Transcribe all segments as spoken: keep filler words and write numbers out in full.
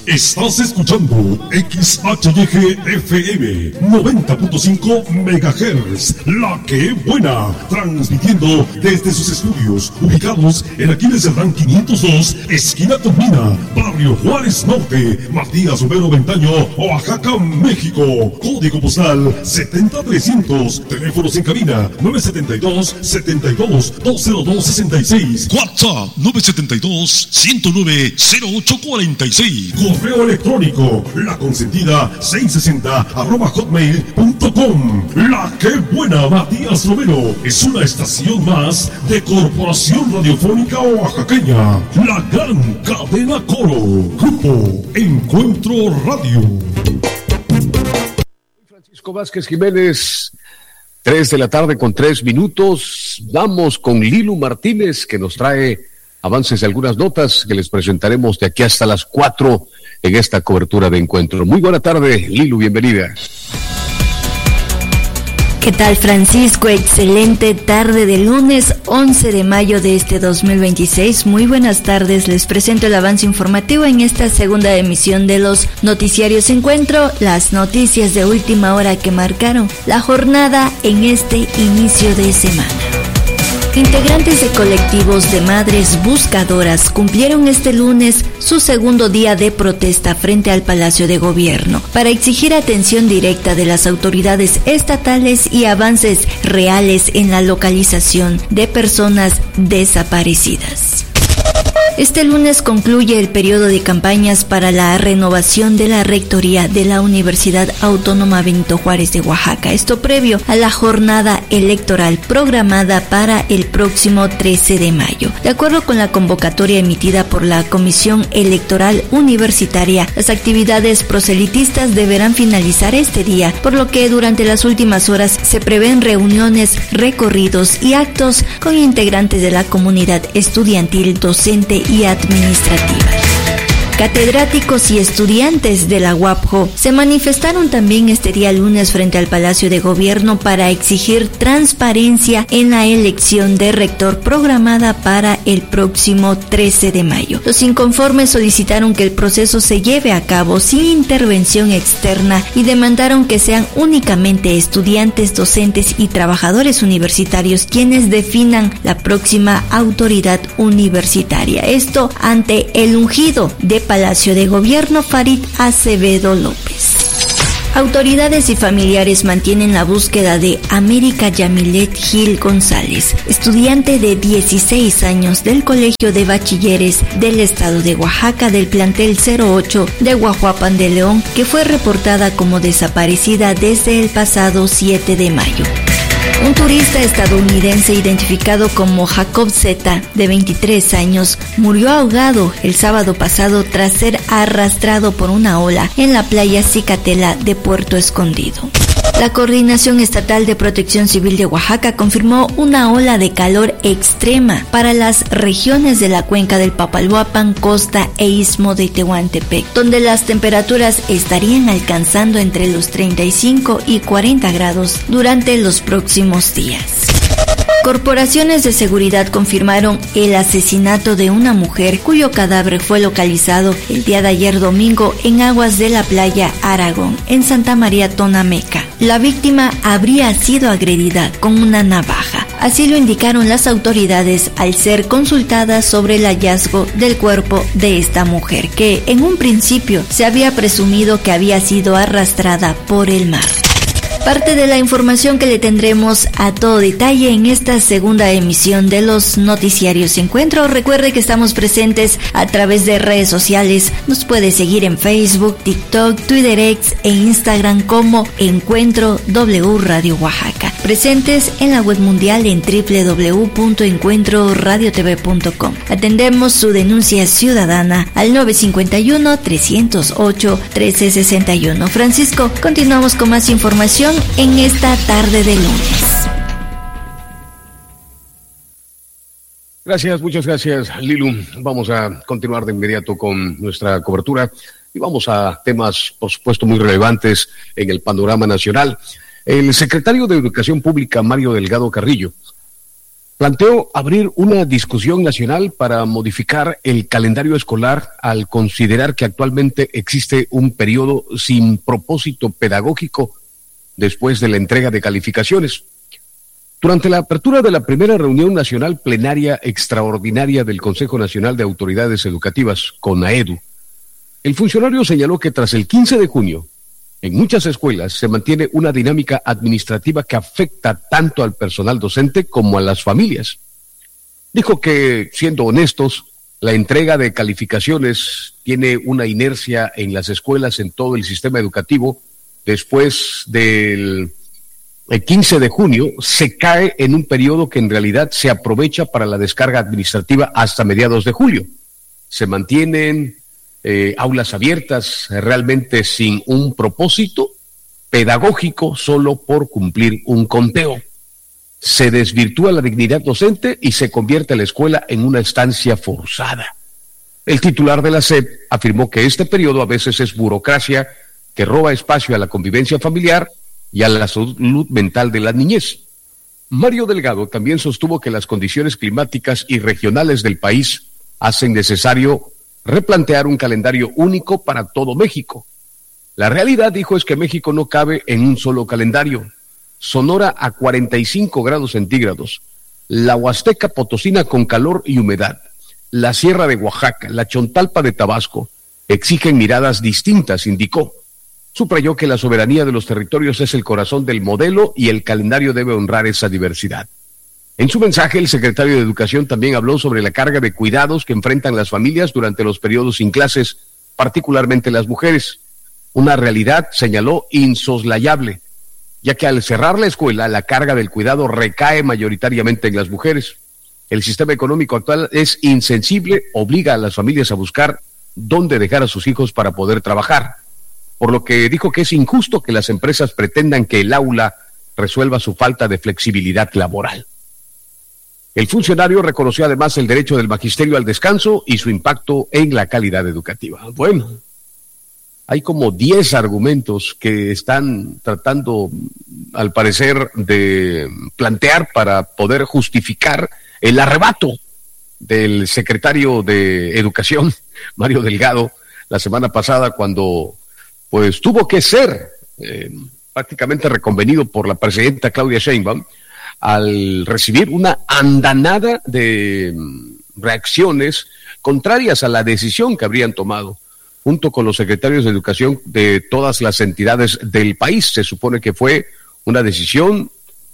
Estás escuchando X H Y G F M noventa punto cinco megahertz, La Que Buena, transmitiendo desde sus estudios ubicados en Aquiles Cerdán quinientos dos, esquina Tomina, Barrio Juárez Norte, Matías Romero Ventaño, Oaxaca, México. Código postal setenta mil trescientos. Teléfonos en cabina nueve siete dos, setenta y dos, dos cero dos sesenta y seis. WhatsApp nueve siete dos, ciento nueve, cero ocho cuarenta y seis. Correo electrónico la consentida seiscientos sesenta arroba hotmail punto com. La Que Buena, Matías Romero, es una estación más de Corporación Radiofónica Oaxaqueña, la gran cadena Coro. Grupo Encuentro Radio. Francisco Vázquez Jiménez, tres de la tarde con tres minutos. Vamos con Lilu Martínez, que nos trae avances de algunas notas que les presentaremos de aquí hasta las cuatro en esta cobertura de Encuentro. Muy buena tarde, Lilu, bienvenida. ¿Qué tal, Francisco? Excelente tarde de lunes once de mayo de este dos mil veintiséis. Muy buenas tardes, les presento el avance informativo en esta segunda emisión de los Noticiarios Encuentro, las noticias de última hora que marcaron la jornada en este inicio de semana. Integrantes de colectivos de madres buscadoras cumplieron este lunes su segundo día de protesta frente al Palacio de Gobierno para exigir atención directa de las autoridades estatales y avances reales en la localización de personas desaparecidas. Este lunes concluye el periodo de campañas para la renovación de la rectoría de la Universidad Autónoma Benito Juárez de Oaxaca. Esto previo a la jornada electoral programada para el próximo trece de mayo. De acuerdo con la convocatoria emitida por la Comisión Electoral Universitaria, las actividades proselitistas deberán finalizar este día, por lo que durante las últimas horas se prevén reuniones, recorridos y actos con integrantes de la comunidad estudiantil, docente y administrativa. Catedráticos y estudiantes de la U A P J O se manifestaron también este día lunes frente al Palacio de Gobierno para exigir transparencia en la elección de rector programada para el próximo trece de mayo. Los inconformes solicitaron que el proceso se lleve a cabo sin intervención externa y demandaron que sean únicamente estudiantes, docentes y trabajadores universitarios quienes definan la próxima autoridad universitaria. Esto ante el ungido de Palacio de Gobierno, Farid Acevedo López. Autoridades y familiares mantienen la búsqueda de América Yamilet Gil González, estudiante de dieciséis años del Colegio de Bachilleres del Estado de Oaxaca del plantel cero ocho de Guajuapan de León, que fue reportada como desaparecida desde el pasado siete de mayo. Un turista estadounidense identificado como Jacob Z, de veintitrés años, murió ahogado el sábado pasado tras ser arrastrado por una ola en la playa Cicatela de Puerto Escondido. La Coordinación Estatal de Protección Civil de Oaxaca confirmó una ola de calor extrema para las regiones de la cuenca del Papaloapan, Costa e Istmo de Tehuantepec, donde las temperaturas estarían alcanzando entre los treinta y cinco y cuarenta grados durante los próximos días. Corporaciones de seguridad confirmaron el asesinato de una mujer cuyo cadáver fue localizado el día de ayer domingo en aguas de la playa Aragón, en Santa María Tonameca. La víctima habría sido agredida con una navaja. Así lo indicaron las autoridades al ser consultadas sobre el hallazgo del cuerpo de esta mujer, que en un principio se había presumido que había sido arrastrada por el mar. Parte de la información que le tendremos a todo detalle en esta segunda emisión de los Noticiarios Encuentro. Recuerde que estamos presentes a través de redes sociales. Nos puede seguir en Facebook, TikTok, Twitter X e Instagram como Encuentro W Radio Oaxaca. Presentes en la web mundial en doble u doble u doble u punto encuentro radio t v punto com. Atendemos su denuncia ciudadana al nueve cinco uno, tres cero ocho, uno tres seis uno. Francisco, continuamos con más información en esta tarde de lunes. Gracias, muchas gracias, Lilu. Vamos a continuar de inmediato con nuestra cobertura y vamos a temas, por supuesto, muy relevantes en el panorama nacional. El secretario de Educación Pública, Mario Delgado Carrillo, planteó abrir una discusión nacional para modificar el calendario escolar al considerar que actualmente existe un periodo sin propósito pedagógico después de la entrega de calificaciones. Durante la apertura de la primera reunión nacional plenaria extraordinaria del Consejo Nacional de Autoridades Educativas, CONAEDU, el funcionario señaló que tras el quince de junio, en muchas escuelas se mantiene una dinámica administrativa que afecta tanto al personal docente como a las familias. Dijo que, siendo honestos, la entrega de calificaciones tiene una inercia en las escuelas, en todo el sistema educativo. Después del el quince de junio se cae en un periodo que en realidad se aprovecha para la descarga administrativa hasta mediados de julio. Se mantienen Eh, aulas abiertas realmente sin un propósito pedagógico, solo por cumplir un conteo. Se desvirtúa la dignidad docente y se convierte la escuela en una estancia forzada. El titular de la S E P afirmó que este periodo a veces es burocracia que roba espacio a la convivencia familiar y a la salud mental de la niñez. Mario Delgado también sostuvo que las condiciones climáticas y regionales del país hacen necesario replantear un calendario único para todo México. La realidad, dijo, es que México no cabe en un solo calendario. Sonora a cuarenta y cinco grados centígrados, la Huasteca Potosina con calor y humedad, la Sierra de Oaxaca, la Chontalpa de Tabasco, exigen miradas distintas, indicó. Subrayó que la soberanía de los territorios es el corazón del modelo y el calendario debe honrar esa diversidad. En su mensaje, el secretario de Educación también habló sobre la carga de cuidados que enfrentan las familias durante los periodos sin clases, particularmente las mujeres. Una realidad, señaló, insoslayable, ya que al cerrar la escuela, la carga del cuidado recae mayoritariamente en las mujeres. El sistema económico actual es insensible, obliga a las familias a buscar dónde dejar a sus hijos para poder trabajar, por lo que dijo que es injusto que las empresas pretendan que el aula resuelva su falta de flexibilidad laboral. El funcionario reconoció además el derecho del magisterio al descanso y su impacto en la calidad educativa. Bueno, hay como diez argumentos que están tratando, al parecer, de plantear para poder justificar el arrebato del secretario de Educación, Mario Delgado, la semana pasada, cuando pues tuvo que ser eh, prácticamente reconvenido por la presidenta Claudia Sheinbaum, al recibir una andanada de reacciones contrarias a la decisión que habrían tomado, junto con los secretarios de Educación de todas las entidades del país. Se supone que fue una decisión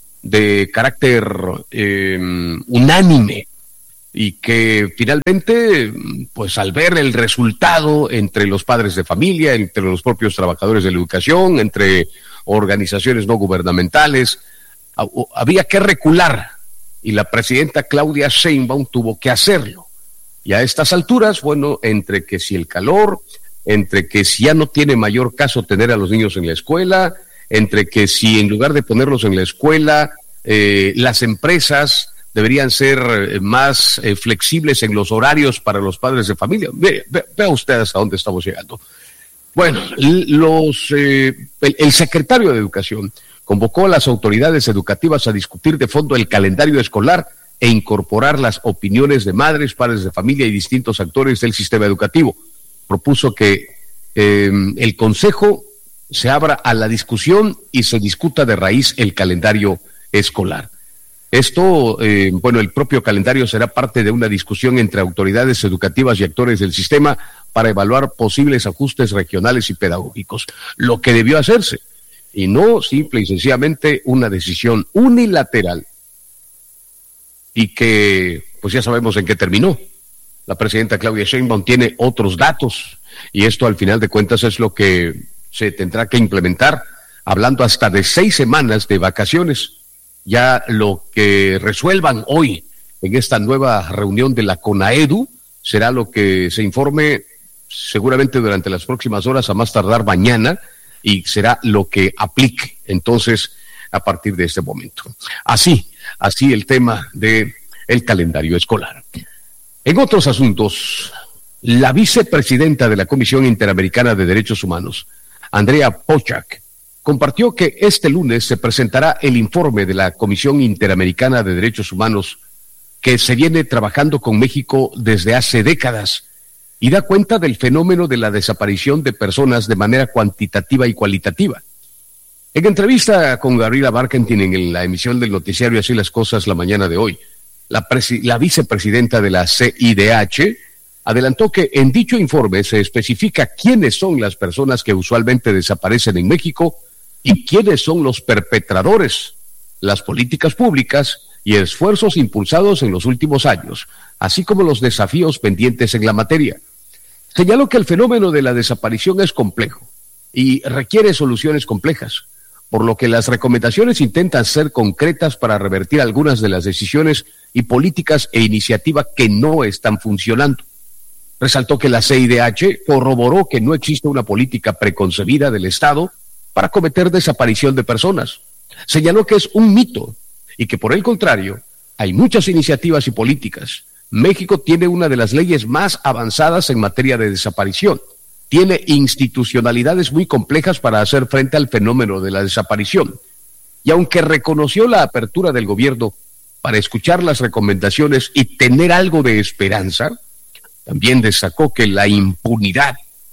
de carácter eh, unánime y que finalmente, pues al ver el resultado entre los padres de familia, entre los propios trabajadores de la educación, entre organizaciones no gubernamentales, había que recular y la presidenta Claudia Sheinbaum tuvo que hacerlo. Y a estas alturas, bueno, entre que si el calor, entre que si ya no tiene mayor caso tener a los niños en la escuela, entre que si en lugar de ponerlos en la escuela, eh, las empresas deberían ser más eh, flexibles en los horarios para los padres de familia. Ve, ve, vea usted hasta dónde estamos llegando. Bueno, los eh, el, el secretario de Educación convocó a las autoridades educativas a discutir de fondo el calendario escolar e incorporar las opiniones de madres, padres de familia y distintos actores del sistema educativo. Propuso que eh, el Consejo se abra a la discusión y se discuta de raíz el calendario escolar. Esto, eh, bueno, el propio calendario será parte de una discusión entre autoridades educativas y actores del sistema para evaluar posibles ajustes regionales y pedagógicos, lo que debió hacerse, y no simple y sencillamente una decisión unilateral y que pues ya sabemos en qué terminó. La presidenta Claudia Sheinbaum tiene otros datos y esto al final de cuentas es lo que se tendrá que implementar, hablando hasta de seis semanas de vacaciones. Ya lo que resuelvan hoy en esta nueva reunión de la CONAEDU será lo que se informe seguramente durante las próximas horas, a más tardar mañana, y será lo que aplique entonces a partir de este momento. Así, así el tema de el calendario escolar. En otros asuntos, la vicepresidenta de la Comisión Interamericana de Derechos Humanos, Andrea Pochak, compartió que este lunes se presentará el informe de la Comisión Interamericana de Derechos Humanos que se viene trabajando con México desde hace décadas y da cuenta del fenómeno de la desaparición de personas de manera cuantitativa y cualitativa. En entrevista con Gabriela Barkentin en la emisión del noticiario Así las Cosas la mañana de hoy, la, presi- la vicepresidenta de la C I D H adelantó que en dicho informe se especifica quiénes son las personas que usualmente desaparecen en México y quiénes son los perpetradores, las políticas públicas y esfuerzos impulsados en los últimos años, así como los desafíos pendientes en la materia. Señaló que el fenómeno de la desaparición es complejo y requiere soluciones complejas, por lo que las recomendaciones intentan ser concretas para revertir algunas de las decisiones y políticas e iniciativas que no están funcionando. Resaltó que la C I D H corroboró que no existe una política preconcebida del Estado para cometer desaparición de personas. Señaló que es un mito y que por el contrario, hay muchas iniciativas y políticas. México tiene una de las leyes más avanzadas en materia de desaparición. Tiene institucionalidades muy complejas para hacer frente al fenómeno de la desaparición. Y aunque reconoció la apertura del gobierno para escuchar las recomendaciones y tener algo de esperanza, también destacó que la impunidad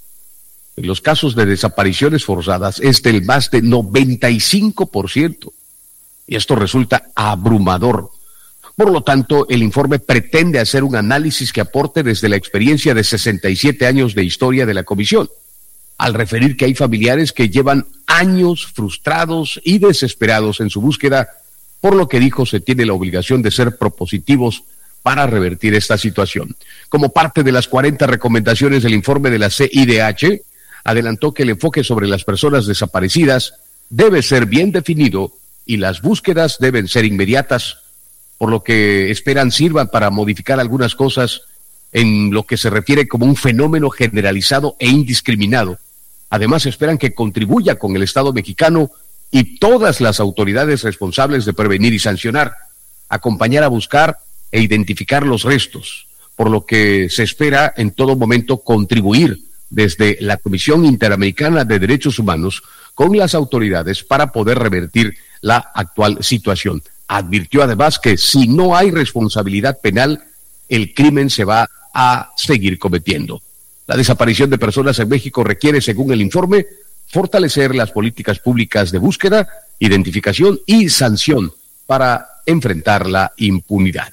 en los casos de desapariciones forzadas es del más de noventa y cinco por ciento. Y esto resulta abrumador. Por lo tanto, el informe pretende hacer un análisis que aporte desde la experiencia de sesenta y siete años de historia de la comisión, al referir que hay familiares que llevan años frustrados y desesperados en su búsqueda, por lo que dijo se tiene la obligación de ser propositivos para revertir esta situación. Como parte de las cuarenta recomendaciones del informe de la C I D H, adelantó que el enfoque sobre las personas desaparecidas debe ser bien definido y las búsquedas deben ser inmediatas, por lo que esperan sirvan para modificar algunas cosas en lo que se refiere como un fenómeno generalizado e indiscriminado. Además, esperan que contribuya con el Estado mexicano y todas las autoridades responsables de prevenir y sancionar, acompañar a buscar e identificar los restos, por lo que se espera en todo momento contribuir desde la Comisión Interamericana de Derechos Humanos con las autoridades para poder revertir la actual situación. Advirtió además que si no hay responsabilidad penal, el crimen se va a seguir cometiendo. La desaparición de personas en México requiere, según el informe, fortalecer las políticas públicas de búsqueda, identificación y sanción para enfrentar la impunidad.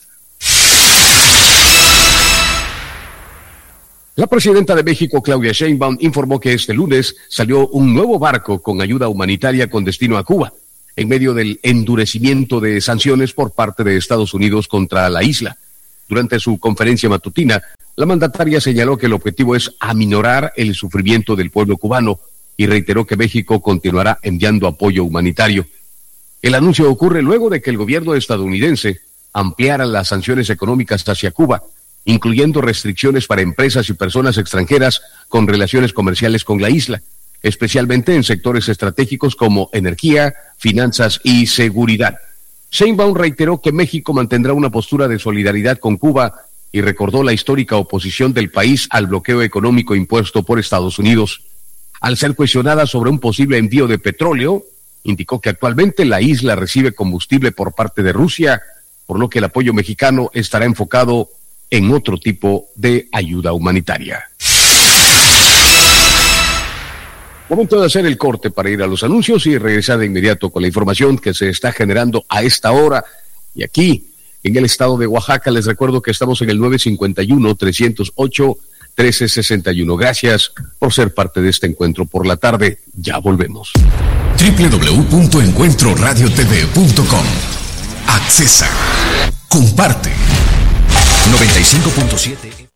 La presidenta de México, Claudia Sheinbaum, informó que este lunes salió un nuevo barco con ayuda humanitaria con destino a Cuba, en medio del endurecimiento de sanciones por parte de Estados Unidos contra la isla. Durante su conferencia matutina, la mandataria señaló que el objetivo es aminorar el sufrimiento del pueblo cubano y reiteró que México continuará enviando apoyo humanitario. El anuncio ocurre luego de que el gobierno estadounidense ampliara las sanciones económicas hacia Cuba, incluyendo restricciones para empresas y personas extranjeras con relaciones comerciales con la isla, especialmente en sectores estratégicos como energía, finanzas y seguridad. Sheinbaum reiteró que México mantendrá una postura de solidaridad con Cuba y recordó la histórica oposición del país al bloqueo económico impuesto por Estados Unidos. Al ser cuestionada sobre un posible envío de petróleo, indicó que actualmente la isla recibe combustible por parte de Rusia, por lo que el apoyo mexicano estará enfocado en otro tipo de ayuda humanitaria. Momento de hacer el corte para ir a los anuncios y regresar de inmediato con la información que se está generando a esta hora. Y aquí, en el estado de Oaxaca, les recuerdo que estamos en el nueve cinco uno, tres cero ocho, uno tres seis uno. Gracias por ser parte de este encuentro por la tarde. Ya volvemos. doble u doble u doble u punto encuentro radio t v punto com. Accesa. Comparte. noventa y cinco punto siete